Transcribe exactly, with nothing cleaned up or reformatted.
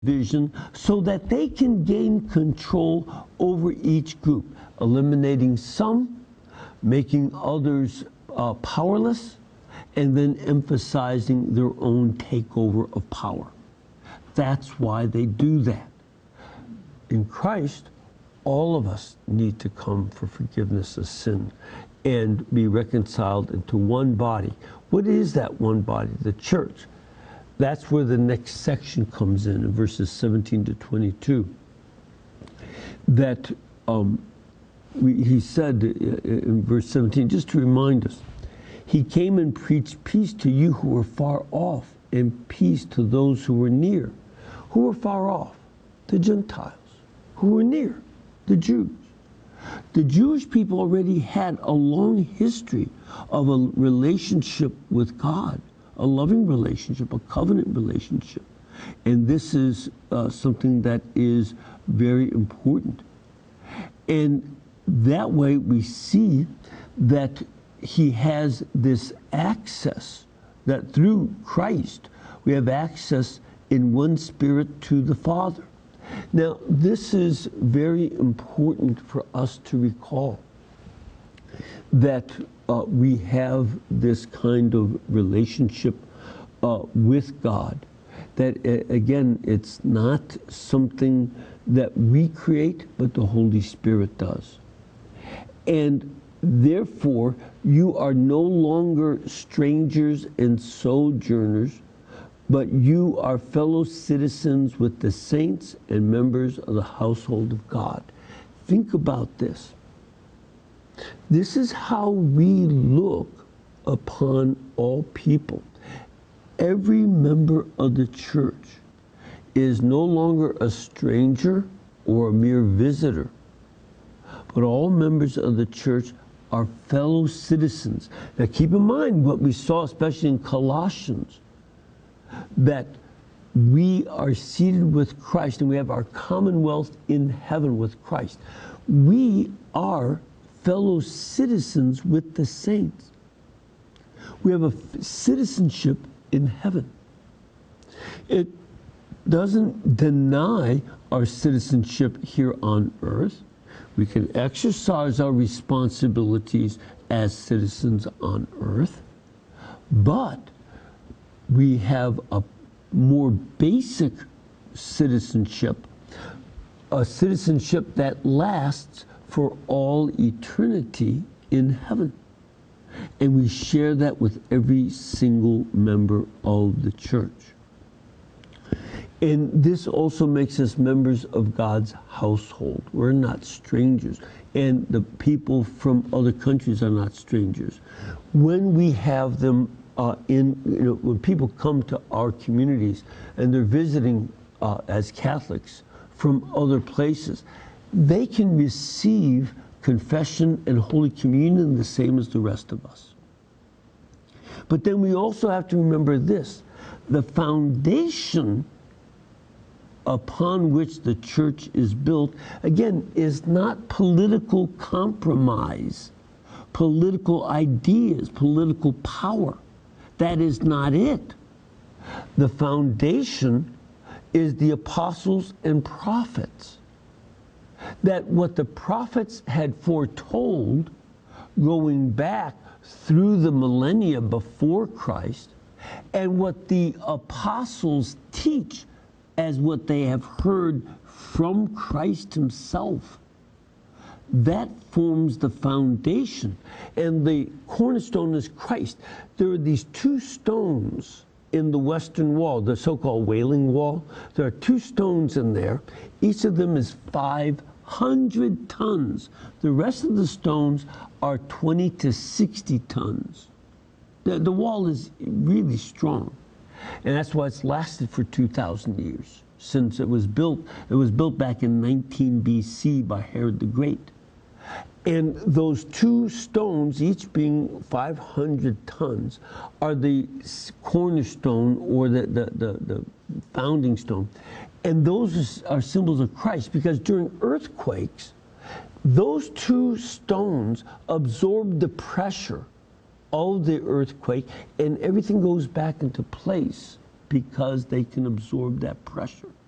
vision so that they can gain control over each group, eliminating some, making others uh, powerless, and then emphasizing their own takeover of power. That's why they do that. In Christ, all of us need to come for forgiveness of sin and be reconciled into one body. What is that one body? The church. That's where the next section comes in, in verses seventeen to twenty-two. That um, we, he said in verse seventeen, just to remind us, he came and preached peace to you who were far off, and peace to those who were near. Who were far off? The Gentiles. Who were near? The Jews. The Jewish people already had a long history of a relationship with God, a loving relationship, a covenant relationship. And this is uh, something that is very important. And that way we see that he has this access, that through Christ we have access in one spirit to the Father. Now, this is very important for us to recall, that uh, we have this kind of relationship uh, with God, that, uh, again, it's not something that we create, but the Holy Spirit does. And therefore, you are no longer strangers and sojourners, but you are fellow citizens with the saints and members of the household of God. Think about this. This is how we look upon all people. Every member of the church is no longer a stranger or a mere visitor, but all members of the church are fellow citizens. Now keep in mind what we saw, especially in Colossians, that we are seated with Christ and we have our commonwealth in heaven with Christ. We are fellow citizens with the saints. We have a citizenship in heaven. It doesn't deny our citizenship here on earth. We can exercise our responsibilities as citizens on earth, but we have a more basic citizenship, a citizenship that lasts for all eternity in heaven. And we share that with every single member of the church. And this also makes us members of God's household. We're not strangers. And the people from other countries are not strangers. When we have them uh, in, you know, when people come to our communities and they're visiting uh, as Catholics from other places, they can receive confession and Holy Communion the same as the rest of us. But then we also have to remember this: the foundation upon which the church is built, again, is not political compromise, political ideas, political power. That is not it. The foundation is the apostles and prophets. That what the prophets had foretold going back through the millennia before Christ, and what the apostles teach as what they have heard from Christ himself, that forms the foundation. And the cornerstone is Christ. There are these two stones in the western wall, the so-called Wailing Wall. There are two stones in there. Each of them is five hundred tons. The rest of the stones are twenty to sixty tons. The, the wall is really strong. And that's why it's lasted for two thousand years, since it was built. It was built back in nineteen B C by Herod the Great. And those two stones, each being five hundred tons, are the cornerstone, or the, the, the, the founding stone. And those are symbols of Christ, because during earthquakes, those two stones absorb the pressure of the earthquake, and everything goes back into place because they can absorb that pressure.